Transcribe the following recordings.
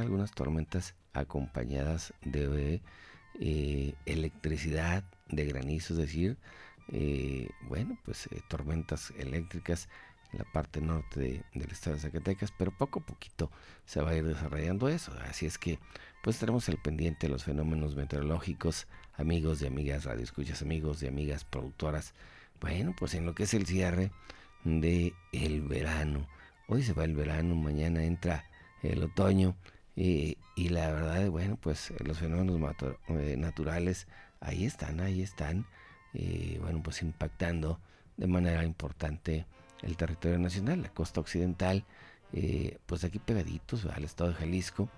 algunas tormentas acompañadas de electricidad, de granizo, es decir, tormentas eléctricas en la parte norte del estado de Zacatecas, pero poco a poquito se va a ir desarrollando eso. Así es que pues tenemos el pendiente de los fenómenos meteorológicos, amigos y amigas radioescuchas, amigos y amigas productoras. Bueno, pues en lo que es el cierre de el verano. Hoy se va el verano, mañana entra el otoño y la verdad, pues los fenómenos naturales ahí están, pues impactando de manera importante el territorio nacional, la costa occidental, pues aquí pegaditos al estado de Jalisco.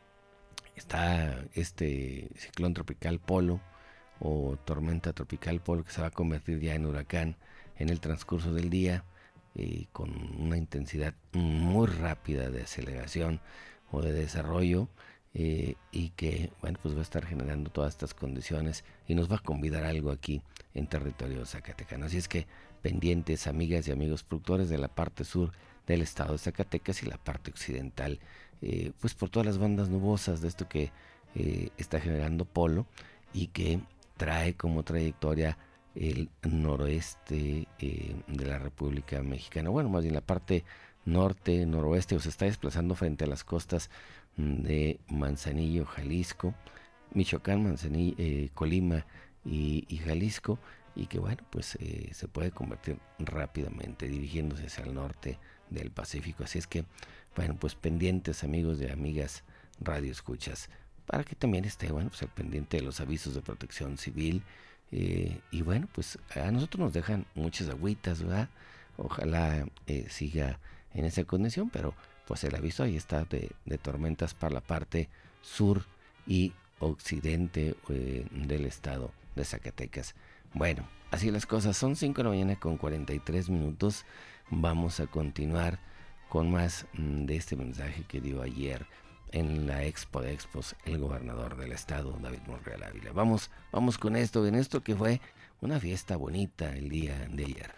Está este ciclón tropical Polo o tormenta tropical Polo, que se va a convertir ya en huracán en el transcurso del día, con una intensidad muy rápida de aceleración o de desarrollo, y que pues va a estar generando todas estas condiciones y nos va a convidar algo aquí en territorio zacatecano. Así es que pendientes, amigas y amigos productores de la parte sur del estado de Zacatecas y la parte occidental, pues por todas las bandas nubosas de esto que está generando Polo y que trae como trayectoria el noroeste de la República Mexicana. Bueno, más bien la parte norte, noroeste, o se está desplazando frente a las costas de Manzanillo, Jalisco, Michoacán, Manzanillo, Colima y Jalisco, y que pues se puede convertir rápidamente dirigiéndose hacia el norte del Pacífico. Así es que pues pendientes, amigos y amigas radioescuchas, para que también esté pues al pendiente de los avisos de protección civil, y pues a nosotros nos dejan muchas agüitas, ¿verdad? Ojalá siga en esa condición, pero pues el aviso ahí está de tormentas para la parte sur y occidente del estado de Zacatecas. Bueno, así las cosas, son 5 de la mañana con 43 minutos. Vamos a continuar con más de este mensaje que dio ayer en la Expo de Expos el gobernador del estado, David Monreal Ávila. Vamos con esto, en esto que fue una fiesta bonita el día de ayer.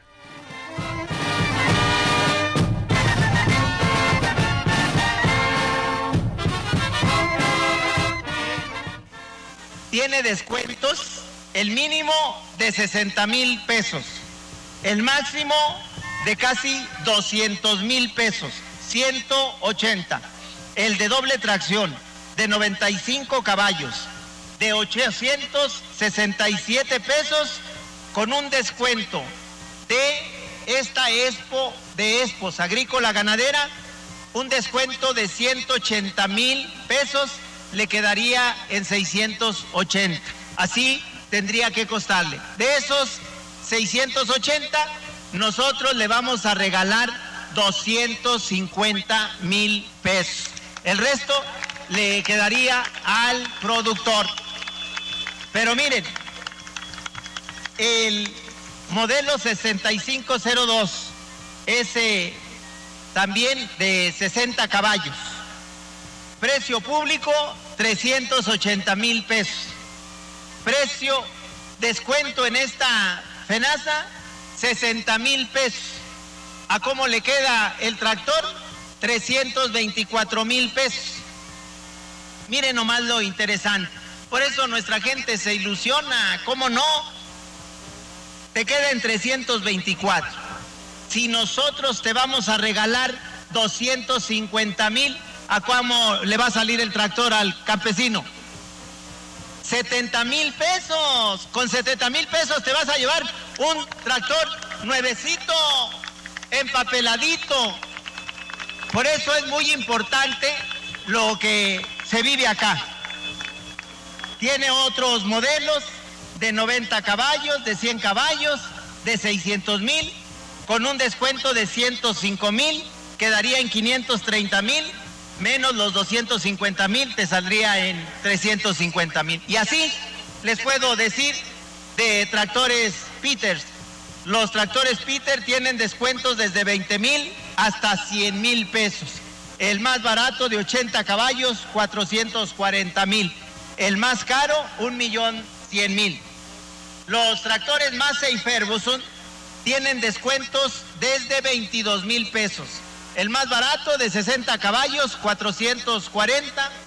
Tiene descuentos, el mínimo de 60,000 pesos, el máximo de casi 200,000 pesos, 180. El de doble tracción, de 95 caballos, de 867 pesos, con un descuento de esta Expo de Expos Agrícola Ganadera, un descuento de 180,000 pesos, le quedaría en 680. Así tendría que costarle. De esos 680, nosotros le vamos a regalar 250,000 pesos. El resto le quedaría al productor. Pero miren, el modelo 6502, ese también de 60 caballos, precio público 380,000 pesos. Precio descuento en esta FENASA 60,000 pesos. ¿A cómo le queda el tractor? 324,000 pesos. Miren nomás lo interesante. Por eso nuestra gente se ilusiona. ¿Cómo no? Te queda en 324. Si nosotros te vamos a regalar 250,000, ¿a cómo le va a salir el tractor al campesino? 70,000 pesos. Con 70,000 pesos te vas a llevar un tractor nuevecito, empapeladito. Por eso es muy importante lo que se vive acá. Tiene otros modelos de 90 caballos, de 100 caballos, de 600,000, con un descuento de 105,000, quedaría en 530,000, menos los 250,000, te saldría en 350,000. Y así les puedo decir de tractores Peters. Los tractores Peter tienen descuentos desde 20,000 hasta 100,000 pesos. El más barato de 80 caballos, 440,000. El más caro, 1,100,000. Los tractores Massey Ferguson tienen descuentos desde 22,000 pesos. El más barato de 60 caballos, 440.